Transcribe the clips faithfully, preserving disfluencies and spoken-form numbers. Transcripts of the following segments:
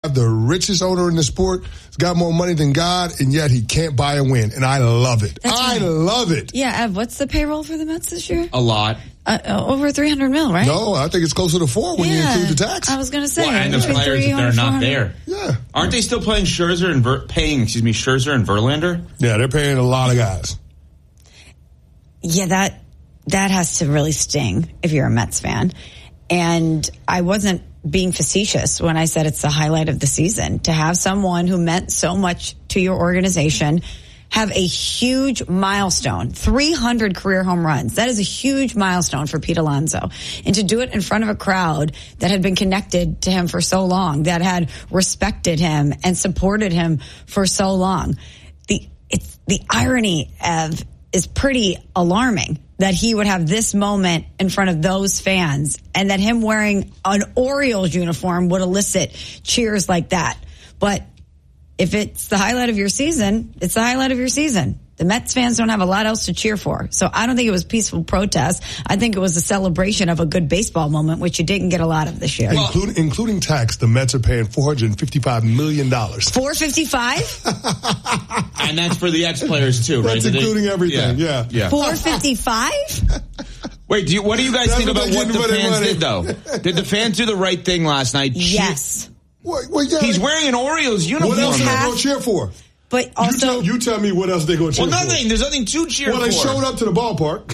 the richest owner in the sport. He's got more money than God, and yet he can't buy a win. And I love it. That's I right. love it. Yeah, Ev, what's the payroll for the Mets this year? A lot. Uh, uh, over three hundred mil, right? No, I think it's closer to four when yeah, you include the tax. I was going to say. Well, and the players, if they're not there. Yeah. Aren't they still playing Scherzer and Ver- paying, excuse me, Scherzer and Verlander? Yeah, they're paying a lot of guys. Yeah, that that has to really sting if you're a Mets fan. And I wasn't being facetious when I said it's the highlight of the season. To have someone who meant so much to your organization have a huge milestone, three hundred career home runs. That is a huge milestone for Pete Alonso. And to do it in front of a crowd that had been connected to him for so long, that had respected him and supported him for so long. The, it's, the irony of is pretty alarming that he would have this moment in front of those fans and that him wearing an Orioles uniform would elicit cheers like that. But if it's the highlight of your season, it's the highlight of your season. The Mets fans don't have a lot else to cheer for. So I don't think it was peaceful protest. I think it was a celebration of a good baseball moment, which you didn't get a lot of this year. Well, including, including tax, the Mets are paying four hundred fifty-five million dollars. four hundred fifty-five? And that's for the ex-players too, right? That's including they, everything, yeah. yeah. yeah. four hundred fifty-five? Wait, do you, what do you guys that's think what about what the fans money. did, though? Did the fans do the right thing last night? Yes. Well, well, yeah. He's wearing an Orioles uniform. What else are they going to cheer for? But also, you tell, you tell me what else they're going to cheer well, for. Well, nothing. There's nothing to cheer well, for. Well, they showed up to the ballpark.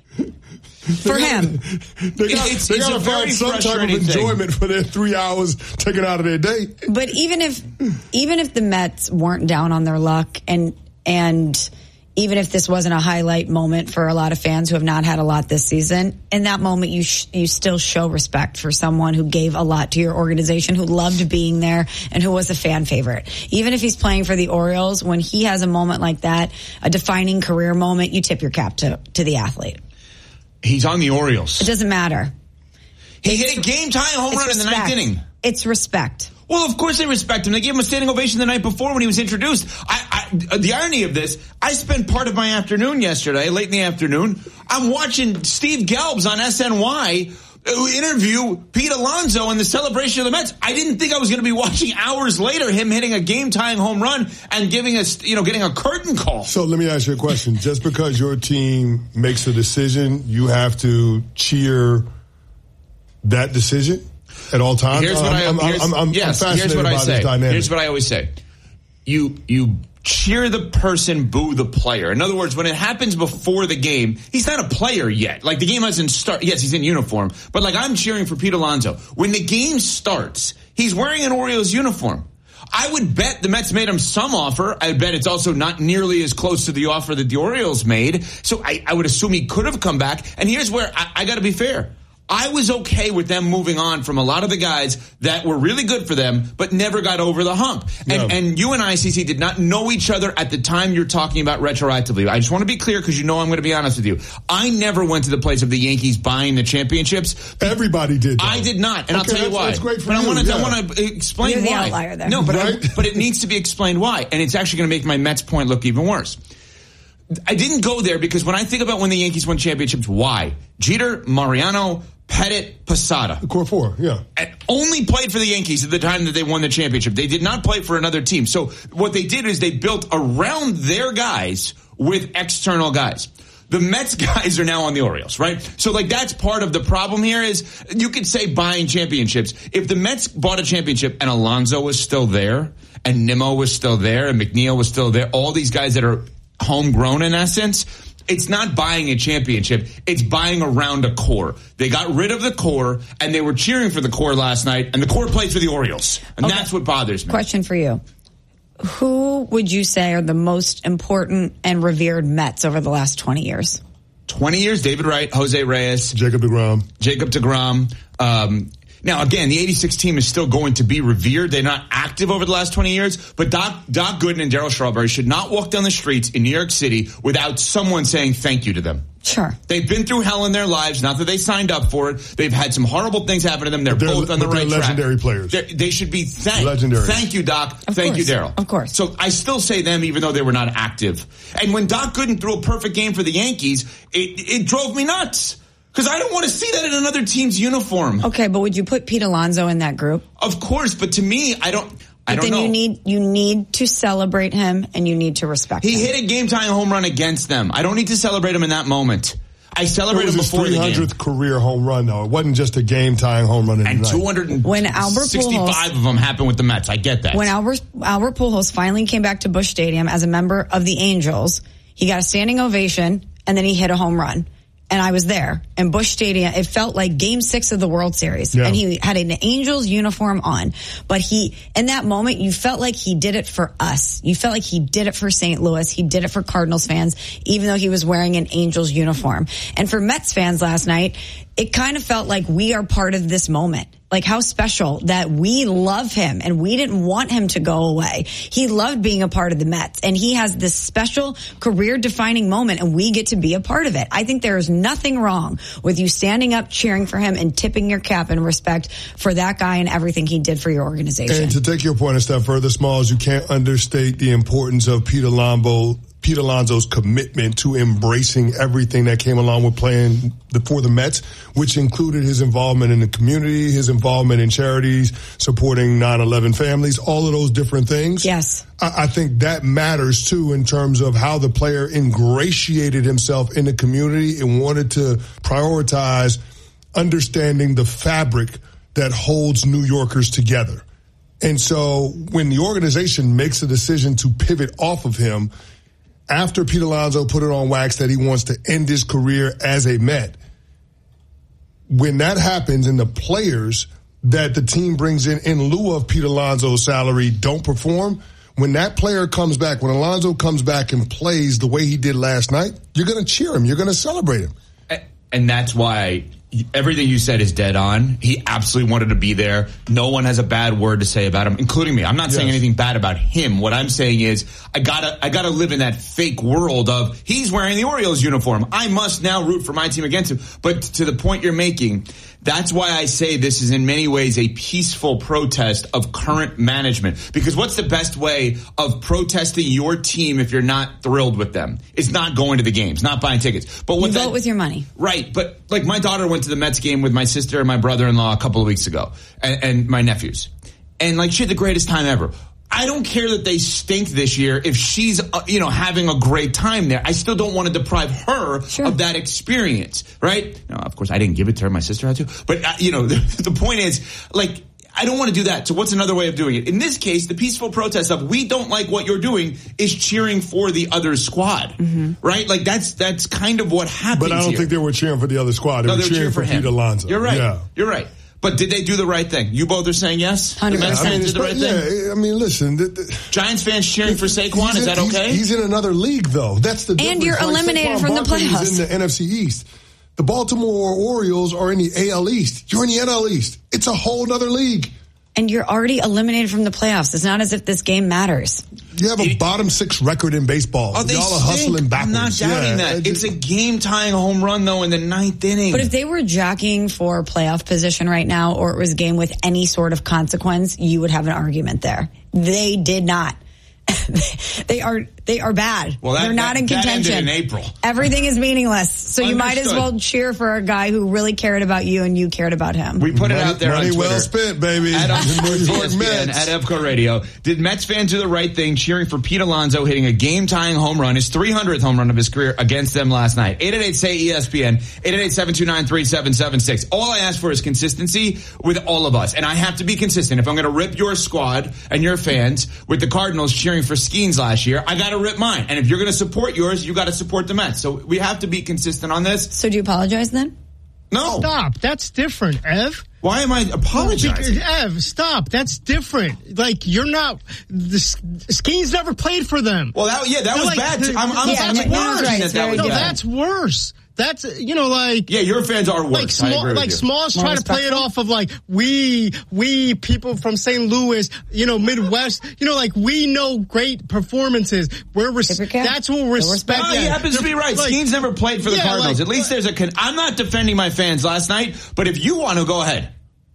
For him. They got, it's, they it's got to find some type of enjoyment thing. For their three hours taken out of their day. But even if, even if the Mets weren't down on their luck and, and, even if this wasn't a highlight moment for a lot of fans who have not had a lot this season, in that moment you sh- you still show respect for someone who gave a lot to your organization, who loved being there, and who was a fan favorite. Even if he's playing for the Orioles, when he has a moment like that, a defining career moment, you tip your cap to, to the athlete. He's on the Orioles. It doesn't matter. He it's, hit a game-tying home run respect. in the ninth inning. It's respect. Well, of course they respect him. They gave him a standing ovation the night before when he was introduced. I, I, the irony of this, I spent part of my afternoon yesterday, late in the afternoon, I'm watching Steve Gelbs on S N Y interview Pete Alonso in the celebration of the Mets. I didn't think I was going to be watching hours later him hitting a game-tying home run and giving us, you know, getting a curtain call. So let me ask you a question. Just because your team makes a decision, you have to cheer that decision? At all times, here's what I, I'm, I'm, here's, I'm, I'm, yes, I'm here's what I say. Here's what I always say. You, you cheer the person, boo the player. In other words, when it happens before the game, he's not a player yet. Like the game hasn't started. Yes, he's in uniform, but like I'm cheering for Pete Alonso. When the game starts, he's wearing an Orioles uniform. I would bet the Mets made him some offer. I bet it's also not nearly as close to the offer that the Orioles made. So I, I would assume he could have come back. And here's where I, I got to be fair. I was okay with them moving on from a lot of the guys that were really good for them, but never got over the hump. And, yeah. and you and I, C C, did not know each other at the time you're talking about retroactively. I just want to be clear because you know I'm going to be honest with you. I never went to the place of the Yankees buying the championships. Everybody did. Though. I did not, and okay, I'll tell you that's, why. That's great for but you. I want to, yeah. I want to explain You're the why. outlier there. No, but right? I, but it needs to be explained why, and it's actually going to make my Mets point look even worse. I didn't go there because when I think about when the Yankees won championships, why? Jeter, Mariano, Pettit, Posada. The core four, yeah. And only played for the Yankees at the time that they won the championship. They did not play for another team. So what they did is they built around their guys with external guys. The Mets guys are now on the Orioles, right? So, like, that's part of the problem here is you could say buying championships. If the Mets bought a championship and Alonso was still there and Nimmo was still there and McNeil was still there, all these guys that are homegrown in essence, it's not buying a championship. It's buying around a core. They got rid of the core, and they were cheering for the core last night, and the core plays for the Orioles. And okay. That's what bothers me. Question for you. Who would you say are the most important and revered Mets over the last twenty years? twenty years, David Wright, Jose Reyes. Jacob deGrom. Jacob deGrom. Um, now, again, the eighty-six team is still going to be revered. They're not active over the last twenty years, but Doc, Doc Gooden and Darryl Strawberry should not walk down the streets in New York City without someone saying thank you to them. Sure. They've been through hell in their lives. Not that they signed up for it. They've had some horrible things happen to them. They're, they're both on the right track. Legendary players. They're, they should be thanked. Legendary. Thank you, Doc. Of Thank course. you, Darryl. Of course. So I still say them even though they were not active. And when Doc Gooden threw a perfect game for the Yankees, it, it drove me nuts. Because I don't want to see that in another team's uniform. Okay, but would you put Pete Alonso in that group? Of course, but to me, I don't. I but don't then know. you need you need to celebrate him and you need to respect he him. He hit a game-tying home run against them. I don't need to celebrate him in that moment. I celebrate him before the game. It was his three hundredth career home run, though. It wasn't just a game-tying home run in and the night. two hundred sixty-five of them happened with the Mets. I get that. When Albert, Albert Pujols finally came back to Busch Stadium as a member of the Angels, he got a standing ovation, and then he hit a home run. And I was there in Busch Stadium. It felt like game six of the World Series. Yeah. And he had an Angels uniform on. But he, in that moment, you felt like he did it for us. You felt like he did it for Saint Louis. He did it for Cardinals fans, even though he was wearing an Angels uniform. And for Mets fans last night, it kind of felt like we are part of this moment. Like how special that we love him and we didn't want him to go away. He loved being a part of the Mets and he has this special career defining moment and we get to be a part of it. I think there is nothing wrong with you standing up, cheering for him and tipping your cap in respect for that guy and everything he did for your organization. And to take your point a step further, Smalls, you can't understate the importance of Pete Alonso. Pete Alonso's commitment to embracing everything that came along with playing the, for the Mets, which included his involvement in the community, his involvement in charities, supporting nine eleven families, all of those different things. Yes. I, I think that matters, too, in terms of how the player ingratiated himself in the community and wanted to prioritize understanding the fabric that holds New Yorkers together. And so when the organization makes a decision to pivot off of him, after Pete Alonso put it on wax that he wants to end his career as a Met, when that happens and the players that the team brings in in lieu of Pete Alonso's salary don't perform, when that player comes back, when Alonso comes back and plays the way he did last night, you're going to cheer him. You're going to celebrate him. And that's why everything you said is dead on. He absolutely wanted to be there. No one has a bad word to say about him, including me. I'm not yes. saying anything bad about him. What I'm saying is I gotta, I gotta live in that fake world of he's wearing the Orioles uniform. I must now root for my team against him. But to the point you're making, that's why I say this is in many ways a peaceful protest of current management. Because what's the best way of protesting your team if you're not thrilled with them? It's not going to the games, not buying tickets. But what you that, vote with your money. Right. But like my daughter went to the Mets game with my sister and my brother-in-law a couple of weeks ago and, and my nephews. And like she had the greatest time ever. I don't care that they stink this year if she's, uh, you know, having a great time there. I still don't want to deprive her sure. of that experience, right? Now, of course, I didn't give it to her. My sister had to. But, uh, you know, the, the point is, like, I don't want to do that. So what's another way of doing it? In this case, the peaceful protest of we don't like what you're doing is cheering for the other squad, mm-hmm. right? Like, that's that's kind of what happens But I don't here. think they were cheering for the other squad. They no, were they were cheering, cheering for, for Pete Alonso. You're right. Yeah. You're right. But did they do the right thing? You both are saying yes? one hundred percent. The Mets fans did the right yeah, thing? I mean, listen. The, the, Giants fans cheering for Saquon, is that okay? He's, he's in another league, though. That's the difference. And you're like eliminated Saquon from Barkley the playoffs. Is in the N F C East. The Baltimore Orioles are in the A L East. You're in the N L East. It's a whole other league. And you're already eliminated from the playoffs. It's not as if this game matters. You have a it, bottom six record in baseball. Oh, they Y'all are stink. hustling backwards. I'm not doubting yeah, that. It's, it's a game-tying home run, though, in the ninth inning. But if they were jockeying for playoff position right now, or it was a game with any sort of consequence, you would have an argument there. They did not. they are they are bad. Well, that, They're not that, in contention. That ended in April. Everything is meaningless. So you might as well cheer for a guy who really cared about you and you cared about him. We put money, it out there money on Twitter. Well spent, baby. At, New York Mets. At Evco Radio. Did Mets fans do the right thing cheering for Pete Alonso hitting a game-tying home run, his three hundredth home run of his career against them last night? eight eight eight, S A Y, E S P N, eight eight eight, seven two nine, three seven seven six. All I ask for is consistency with all of us. And I have to be consistent. If I'm going to rip your squad and your fans with the Cardinals cheering for Skeens last year, I got to rip mine. And if you're going to support yours, you got to support the Mets. So we have to be consistent on this. So do you apologize then? No. Stop. That's different, Ev. Why am I apologizing? Ev, stop. That's different. Like, you're not, the Skeens never played for them. Well, that, yeah, that They're was like, bad. I'm, I'm yeah, that's no, worse. right, that that was no, bad. that's worse. That's, you know, like... Yeah, your fans are worse. Like, small, like Smalls try to play it off of, like, we, we people from Saint Louis, you know, Midwest, you know, like, we know great performances. We're res- That's what we're respecting. Oh, he happens to be right. Like, Skeens never played for the yeah, Cardinals. Like, At least there's a... Con- I'm not defending my fans last night, but if you want to, go ahead.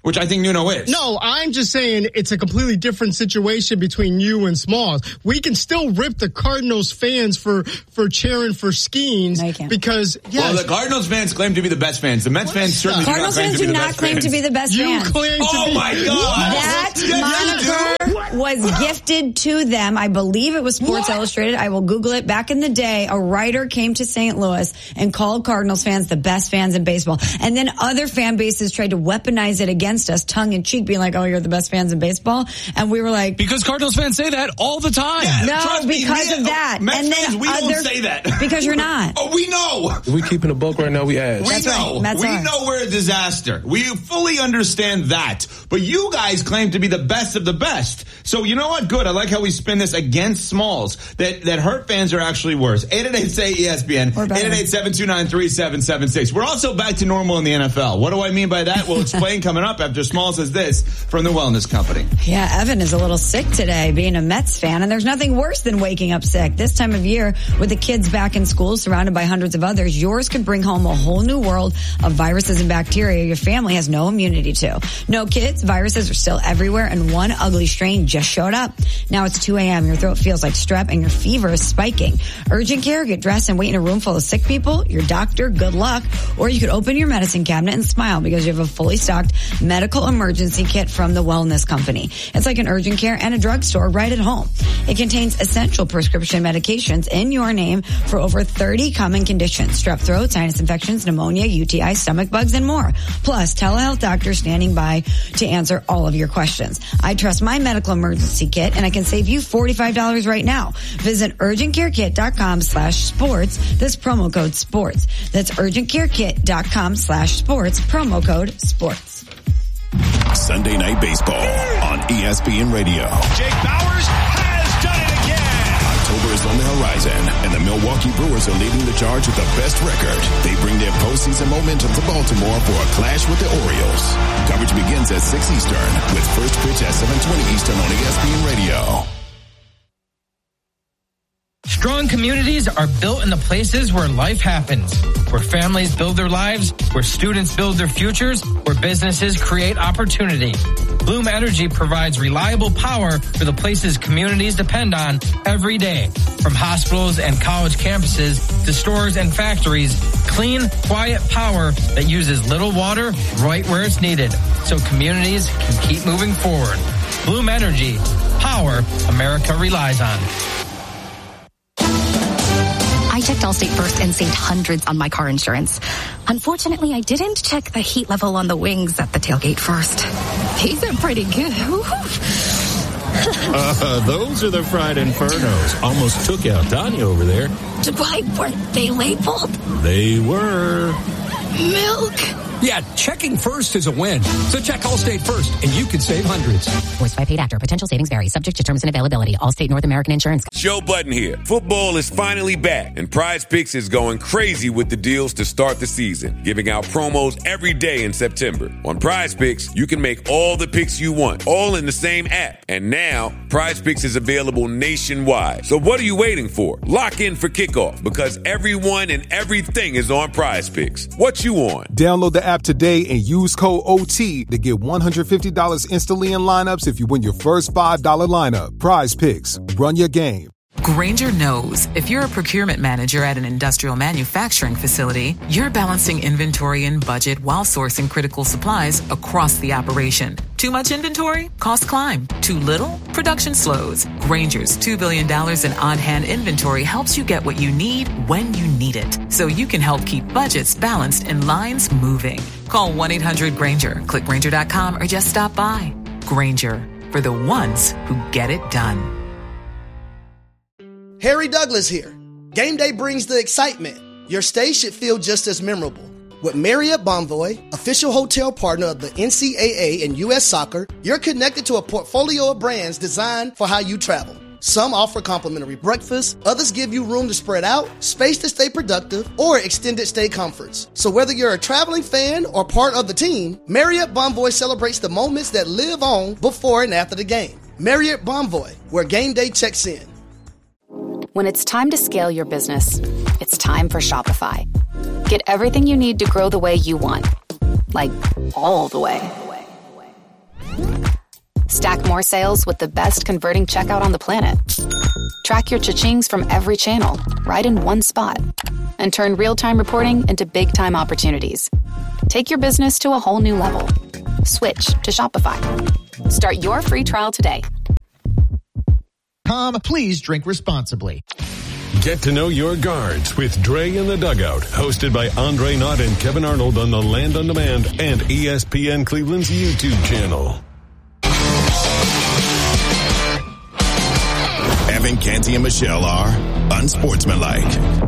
which I think Nuno is. No, I'm just saying it's a completely different situation between you and Smalls. We can still rip the Cardinals fans for, for cheering for Skeens no, you can't. because, yes. Well, the Cardinals fans claim to be the best fans. The Mets what fans certainly Cardinals do not claim fans to be do the not best claim fans. to be the best you fans. Claim to oh, be. my God. That yes, moniker was gifted to them. I believe it was Sports what? Illustrated. I will Google it. Back in the day, a writer came to Saint Louis and called Cardinals fans the best fans in baseball. And then other fan bases tried to weaponize it against us, tongue in cheek, being like, oh, you're the best fans in baseball. And we were like, because Cardinals fans say that all the time. Yeah, no, because me, of that. Mets and fans, then we other, don't say that. Because you're not. Oh, we know. We keeping a buck right now. We ask. We That's know. Right. We are. know we're a disaster. We fully understand that. But you guys claim to be the best of the best. So you know what? Good. I like how we spin this against Smalls. That that Hurt fans are actually worse. eight eight eight say E S P N. eight eight eight, seven two nine, three seven seven six. We're also back to normal in the N F L. What do I mean by that? We'll explain coming up after Smalls says this from the Wellness Company. Yeah, Evan is a little sick today being a Mets fan, and there's nothing worse than waking up sick. This time of year, with the kids back in school surrounded by hundreds of others, yours could bring home a whole new world of viruses and bacteria your family has no immunity to. No kids, viruses are still everywhere, and one ugly strain just showed up. Now it's two a.m., your throat feels like strep, and your fever is spiking. Urgent care, get dressed and wait in a room full of sick people. Your doctor, good luck. Or you could open your medicine cabinet and smile because you have a fully stocked medical emergency kit from the Wellness Company. It's like an urgent care and a drugstore right at home. It contains essential prescription medications in your name for over thirty common conditions: strep throat, sinus infections, pneumonia, U T I, stomach bugs, and more. Plus, telehealth doctors standing by to answer all of your questions. I trust my medical emergency kit, and I can save you forty-five dollars right now. Visit urgentcarekit.com slash sports. This promo code sports. That's urgentcarekit.com slash sports. Promo code sports. Sunday Night Baseball on E S P N Radio. Jake Bauers has done it again. October is on the horizon, and the Milwaukee Brewers are leading the charge with the best record. They bring their postseason momentum to Baltimore for a clash with the Orioles. Coverage begins at six Eastern with first pitch at seven twenty Eastern on E S P N Radio. Strong communities are built in the places where life happens, where families build their lives, where students build their futures, where businesses create opportunity. Bloom Energy provides reliable power for the places communities depend on every day. From hospitals and college campuses to stores and factories, clean, quiet power that uses little water right where it's needed, so communities can keep moving forward. Bloom Energy, power America relies on. I checked Allstate first and saved hundreds on my car insurance. Unfortunately, I didn't check the heat level on the wings at the tailgate first. These are pretty good. uh, those are the fried infernos. Almost took out Tanya over there. Why weren't they labeled? They were. Milk. Yeah, checking first is a win. So check Allstate first, and you can save hundreds. Voiced by paid actor. Potential savings vary. Subject to terms and availability. Allstate North American Insurance. Joe Budden here. Football is finally back, and Prize Picks is going crazy with the deals to start the season, giving out promos every day in September. On Prize Picks, you can make all the picks you want, all in the same app. And now, Prize Picks is available nationwide. So what are you waiting for? Lock in for kickoff, because everyone and everything is on Prize Picks. What you on? Download the app today and use code O T to get one hundred fifty dollars instantly in lineups if you win your first five dollars lineup. Prize Picks. Run your game. Grainger knows if you're a procurement manager at an industrial manufacturing facility, you're balancing inventory and budget while sourcing critical supplies across the operation. Too much inventory? Costs climb. Too little? Production slows. Grainger's two billion dollars in on-hand inventory helps you get what you need when you need it, so you can help keep budgets balanced and lines moving. Call one eight hundred Grainger, click Grainger dot com, or just stop by. Grainger, for the ones who get it done. Harry Douglas here. Game day brings the excitement. Your stay should feel just as memorable. With Marriott Bonvoy, official hotel partner of the N C double A and U S Soccer, you're connected to a portfolio of brands designed for how you travel. Some offer complimentary breakfast, others give you room to spread out, space to stay productive, or extended stay comforts. So whether you're a traveling fan or part of the team, Marriott Bonvoy celebrates the moments that live on before and after the game. Marriott Bonvoy, where game day checks in. When it's time to scale your business, it's time for Shopify. Get everything you need to grow the way you want. Like, all the way. Stack more sales with the best converting checkout on the planet. Track your cha-chings from every channel, right in one spot. And turn real-time reporting into big-time opportunities. Take your business to a whole new level. Switch to Shopify. Start your free trial today. Tom, please drink responsibly. Get to know your guards with Dre in the Dugout, hosted by Andre Knott and Kevin Arnold on the Land on Demand and E S P N Cleveland's YouTube channel. Evan, Canty, and Michelle are unsportsmanlike.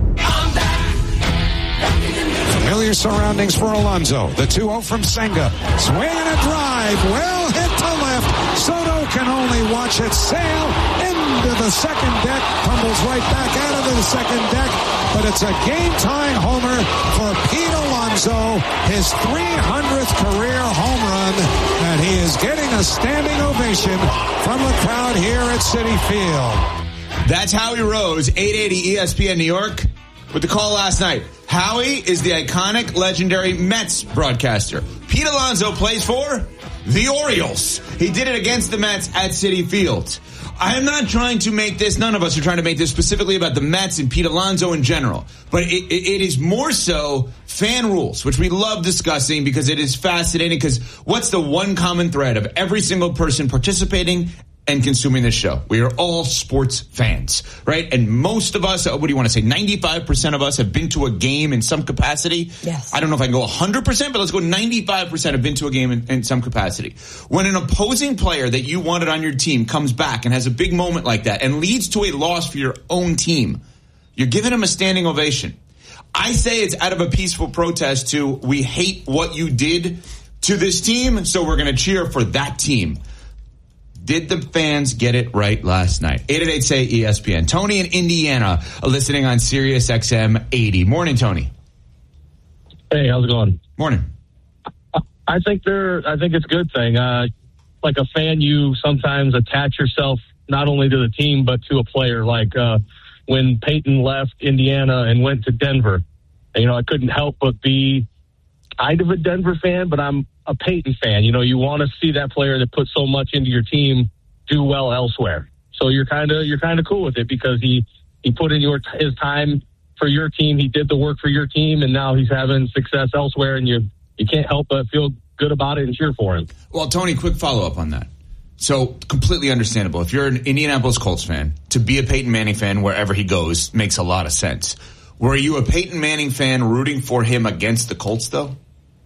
Familiar surroundings for Alonso. The two oh from Senga. Swing and a drive. Well hit to left. Soto can only watch it sail into the second deck. Tumbles right back out of the second deck. But it's a game-tying homer for Pete Alonso. His three hundredth career home run. And he is getting a standing ovation from the crowd here at Citi Field. That's Howie Rose, eight eighty E S P N New York. With the call last night, Howie is the iconic, legendary Mets broadcaster. Pete Alonso plays for the Orioles. He did it against the Mets at Citi Field. I am not trying to make this, none of us are trying to make this specifically about the Mets and Pete Alonso in general. But it, it, it is more so fan rules, which we love discussing because it is fascinating. Because what's the one common thread of every single person participating and consuming this show? We are all sports fans, right? And most of us, what do you want to say, ninety-five percent of us have been to a game in some capacity. Yes. I don't know if I can go one hundred percent, but let's go ninety-five percent have been to a game in, in some capacity. When an opposing player that you wanted on your team comes back and has a big moment like that and leads to a loss for your own team, you're giving him a standing ovation. I say it's out of a peaceful protest to, we hate what you did to this team, so we're going to cheer for that team. Did the fans get it right last night? eight eight eight say E S P N. Tony in Indiana listening on Sirius X M eighty. Morning, Tony. Hey, how's it going? Morning. I think they're. I think it's a good thing. Uh, like a fan, you sometimes attach yourself not only to the team but to a player. Like uh, when Peyton left Indiana and went to Denver, you know, I couldn't help but be kind of a Denver fan, but I'm a Peyton fan. You know, you want to see that player that put so much into your team do well elsewhere. So you're kind of you're kind of cool with it because he he put in your his time for your team. He did the work for your team, and now he's having success elsewhere, and you you can't help but feel good about it and cheer for him. Well, Tony, quick follow up on that. So completely understandable. If you're an Indianapolis Colts fan, to be a Peyton Manning fan wherever he goes makes a lot of sense. Were you a Peyton Manning fan rooting for him against the Colts, though?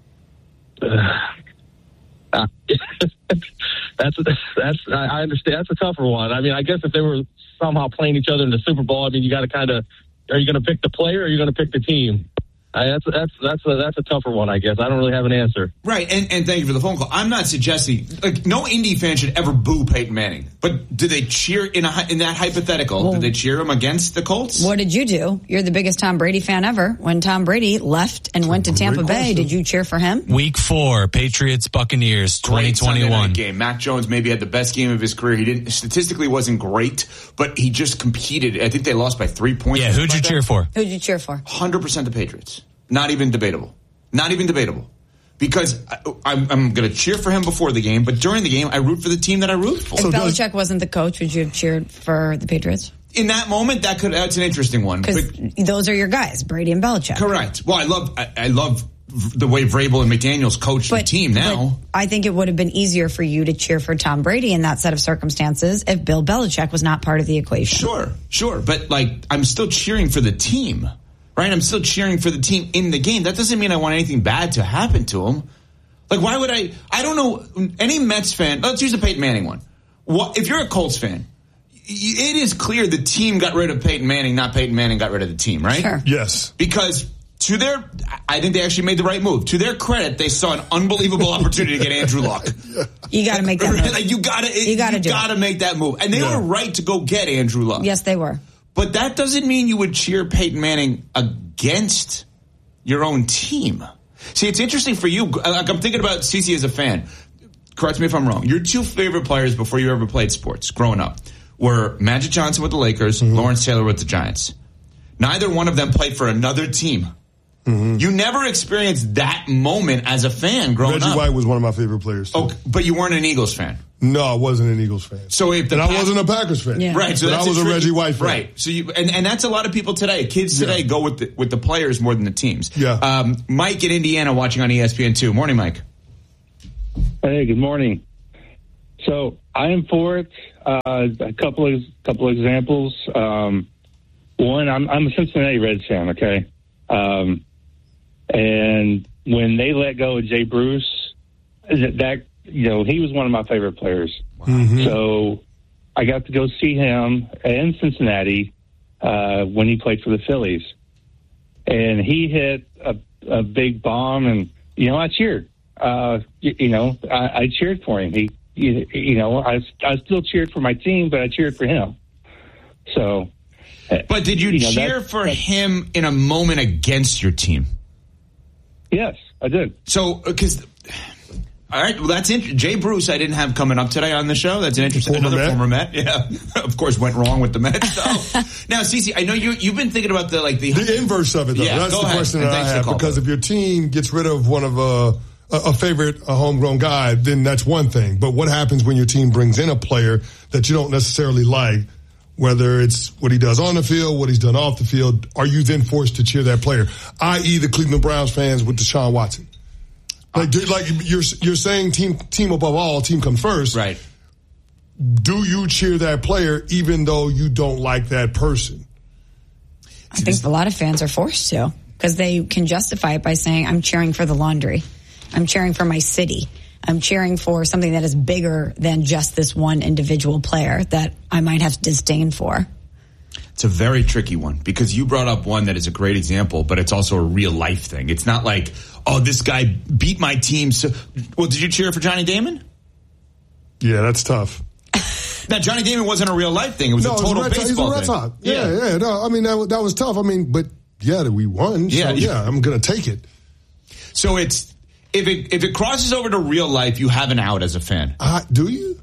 Uh, that's that's I understand. That's a tougher one. I mean, I guess if they were somehow playing each other in the Super Bowl, I mean, you got to kind of, are you going to pick the player or are you going to pick the team? I, that's that's that's a, that's a tougher one, I guess. I don't really have an answer. Right, and, and thank you for the phone call. I'm not suggesting, like, no Indy fan should ever boo Peyton Manning. But do they cheer, in a, in that hypothetical, well, did they cheer him against the Colts? What did you do? You're the biggest Tom Brady fan ever. When Tom Brady left and went to Tampa Bay, did you cheer for him? Week four, Patriots, Buccaneers, twenty twenty-one. Game. Mac Jones maybe had the best game of his career. He didn't, statistically wasn't great, but he just competed. I think they lost by three points. Yeah, who'd you cheer for? Who'd you cheer for? one hundred percent the Patriots. Not even debatable. Not even debatable. Because I, I'm, I'm going to cheer for him before the game, but during the game, I root for the team that I root for. If so Belichick wasn't the coach, would you have cheered for the Patriots? In that moment, that could that's an interesting one. Because those are your guys, Brady and Belichick. Correct. Well, I love I, I love the way Vrabel and McDaniels coach but, the team now. I think it would have been easier for you to cheer for Tom Brady in that set of circumstances if Bill Belichick was not part of the equation. Sure, sure. But, like, I'm still cheering for the team. Right, I'm still cheering for the team in the game. That doesn't mean I want anything bad to happen to him. Like, why would I? I don't know. Any Mets fan, let's use the Peyton Manning one. What, if you're a Colts fan, it is clear the team got rid of Peyton Manning, not Peyton Manning got rid of the team, right? Sure. Yes. Because to their, I think they actually made the right move. To their credit, they saw an unbelievable opportunity to get Andrew Luck. You got to make that move. Like, you got to, you got to do got to make that move. And they yeah. were right to go get Andrew Luck. Yes, they were. But that doesn't mean you would cheer Peyton Manning against your own team. See, it's interesting for you. Like, I'm thinking about CeCe as a fan. Correct me if I'm wrong. Your two favorite players before you ever played sports growing up were Magic Johnson with the Lakers, mm-hmm. Lawrence Taylor with the Giants. Neither one of them played for another team Mm-hmm. You never experienced that moment as a fan growing Reggie up. White was one of my favorite players, too. Oh, but you weren't an Eagles fan. No, I wasn't an Eagles fan. So if the and I Pack- wasn't a Packers fan. Yeah. Right, so but that's I was a, tricky- Reggie White fan. Right. So you and, and that's a lot of people today. Kids today Yeah. go with the, with the players more than the teams. Yeah. Um, Mike in Indiana watching on E S P N two. Morning, Mike. Hey, good morning. So I am for it. Uh, a couple of couple of examples. Um, one, I'm, I'm a Cincinnati Reds fan. Okay, um, and when they let go of Jay Bruce, that, that you know he was one of my favorite players. Mm-hmm. So I got to go see him in Cincinnati uh, when he played for the Phillies, and he hit a, a big bomb, and you know I cheered. Uh, you, you know I, I cheered for him. He. You, you know, I, I still cheered for my team, but I cheered for him. So, But did you, you know, cheer that- for that- him in a moment against your team? Yes, I did. So, because, all right, well, that's interesting. Jay Bruce, I didn't have coming up today on the show. That's an interesting, Former another Met? former Met. Yeah, of course, went wrong with the Mets. So. Now, Cece, I know you you've been thinking about the like the The inverse of it, though. Yeah, That's go the ahead. question And that I thanks for have. the call, Because brother. if your team gets rid of one of uh, a, a favorite, a homegrown guy, then that's one thing. But what happens when your team brings in a player that you don't necessarily like, whether it's what he does on the field, what he's done off the field, are you then forced to cheer that player? that is the Cleveland Browns fans with Deshaun Watson. Like, do- like you're you're saying team team above all, team comes first. Right. Do you cheer that player even though you don't like that person? I think a lot of fans are forced to because they can justify it by saying, I'm cheering for the laundry. I'm cheering for my city. I'm cheering for something that is bigger than just this one individual player that I might have disdain for. It's a very tricky one because you brought up one that is a great example, but it's also a real life thing. It's not like, oh, this guy beat my team. So, well, did you cheer for Johnny Damon? Yeah, that's tough. Now, Johnny Damon wasn't a real life thing. It was no, a total it was a Red baseball Sox. He's a Red thing. Sox. Yeah, yeah. yeah no, I mean, that, that was tough. I mean, but yeah, we won. Yeah, so, yeah. yeah, I'm going to take it. So it's if it if it crosses over to real life, you have an out as a fan. Uh, do you?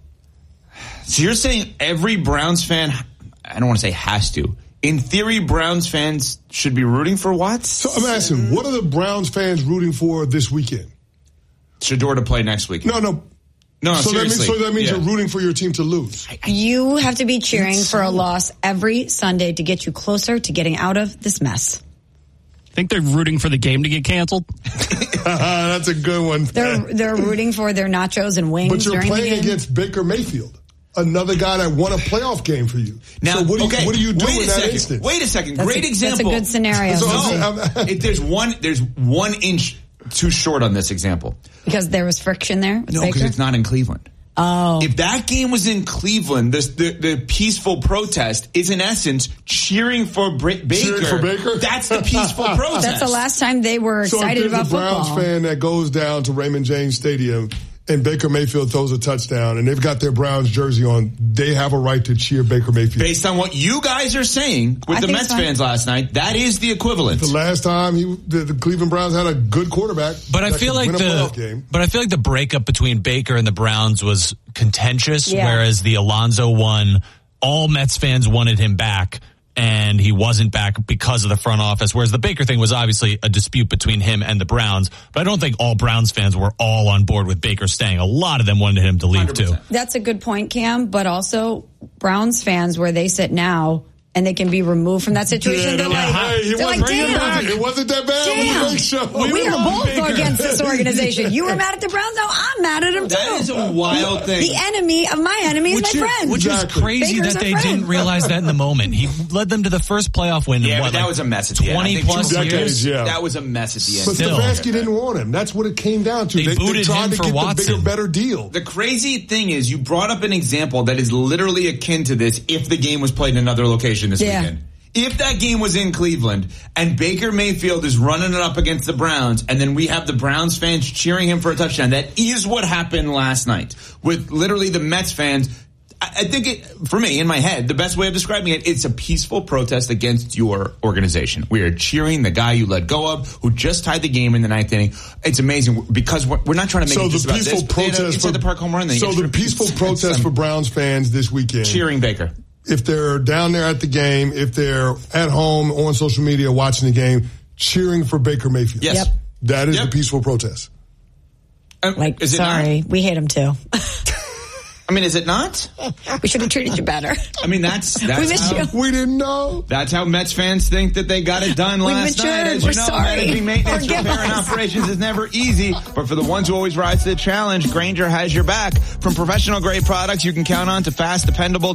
So you're saying every Browns fan, I don't want to say has to. In theory, Browns fans should be rooting for Watts? So I'm asking, what are the Browns fans rooting for this weekend? Shador to play next week. No, no. No, so that means, seriously. so that means Yeah. you're rooting for your team to lose. You have to be cheering for a loss every Sunday to get you closer to getting out of this mess. Think they're rooting for the game to get canceled? That's a good one. They're they're rooting for their nachos and wings But you're during the playing game. against Baker Mayfield, another guy that won a playoff game for you. Now, so what do you, okay, what do, you do wait in a that second. instance? Wait a second. That's Great a- example. That's a good scenario. So Susie. I'm- I'm- If there's one, there's one inch too short on this example. Because there was friction there with No, because Baker? it's not in Cleveland. Oh. If that game was in Cleveland, this, the, the peaceful protest is in essence cheering for Bra- Baker. Cheering for Baker? That's the peaceful protest. That's the last time they were So if excited there's about a Browns football. fan that goes down to Raymond James Stadium and Baker Mayfield throws a touchdown and they've got their Browns jersey on, they have a right to cheer Baker Mayfield. Based on what you guys are saying with I the think Mets so. fans last night, that is the equivalent. The last time he, the, the Cleveland Browns had a good quarterback, But I that feel could like win a playoff the game. but I feel like the breakup between Baker and the Browns was contentious, Yeah. whereas the Alonso one, all Mets fans wanted him back, and he wasn't back because of the front office. Whereas the Baker thing was obviously a dispute between him and the Browns. But I don't think all Browns fans were all on board with Baker staying. A lot of them wanted him to leave one hundred percent. too. That's a good point, Cam. But also, Browns fans, where they sit now, and they can be removed from that situation. Yeah, they're they're like, like, hey, he they're like, wasn't damn. back. It wasn't that bad on the Damn. Big Show. We, We are love both Baker. against this organization. You were mad at the Browns. Now I'm mad at them too. That is a wild thing. The enemy of my enemy is Which my is, friend. which Exactly. is crazy Baker's that a they friend. didn't realize that in the moment. He led them to the first playoff win Yeah, in what, but that like was a mess at the end. I twenty think plus two years. decades, yeah. That was a mess at the end. But Still. Stefanski didn't want him. That's what it came down to. They They, they booted tried him to for get the Watson. bigger, better deal. The crazy thing is you brought up an example that is literally akin to this if the game was played in another location this Yeah. weekend. If that game was in Cleveland and Baker Mayfield is running it up against the Browns and then we have the Browns fans cheering him for a touchdown, that is what happened last night with literally the Mets fans. I, I think it, for me, in my head, the best way of describing it, it's a peaceful protest against your organization. We are cheering the guy you let go of, who just tied the game in the ninth inning. It's amazing because we're, we're not trying to make So it just the about peaceful this. but they had a protest inside for the park home run. They So extra- the peaceful protest for Browns fans this weekend. cheering Baker. If they're down there at the game, if they're at home on social media watching the game, cheering for Baker Mayfield. Yes. Yep. That is Yep. the peaceful protest. Um, Like, is it sorry, not? we hate him too. I mean, is it not? We should have treated you better. I mean, that's that's We miss how, you. We didn't know. That's how Mets fans think that they got it done We last matured. night. As We're you know, sorry. managing maintenance, Forgive repair, and us. operations is never easy. But for the ones who always rise to the challenge, Grainger has your back. From professional grade products you can count on to fast, dependable